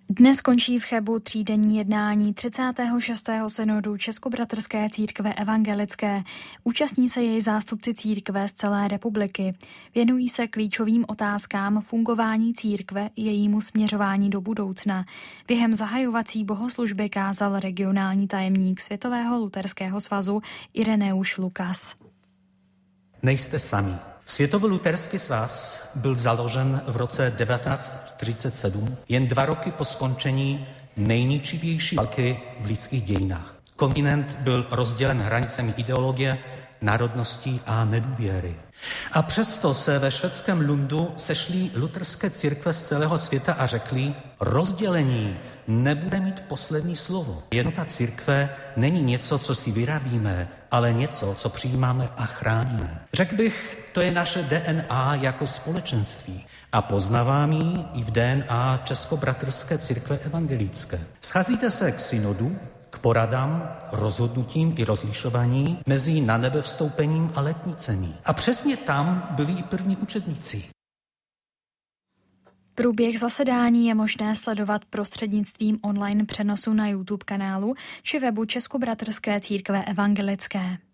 Dnes končí v Chebu třídenní jednání 36. synodu Českobratrské církve evangelické. Účastní se jej zástupci církve z celé republiky. Věnují se klíčovým otázkám fungování církve i jejímu směřování do budoucna. Během zahajovací bohoslužby kázal regionální tajemník Světového luterského svazu Ireneusz Lukas. Nejste sami. Světový luterský svaz byl založen v roce 1947, jen 2 roky po skončení nejničivější války v lidských dějinách. Kontinent byl rozdělen hranicemi ideologie, národností a nedůvěry. A přesto se ve švédském Lundu sešly luterské církve z celého světa a řekli, rozdělení nebude mít poslední slovo. Jednota církve není něco, co si vyrábíme, ale něco, co přijímáme a chráníme. Řekl bych, to je naše DNA jako společenství a poznávám ji i v DNA Českobratrské církve evangelické. Scházíte se k synodu, k poradám, rozhodnutím i rozlišování mezi na nebe vstoupením a letnicemi. A přesně tam byli i první učedníci. Průběh zasedání je možné sledovat prostřednictvím online přenosu na YouTube kanálu či webu Českobratrské církve evangelické.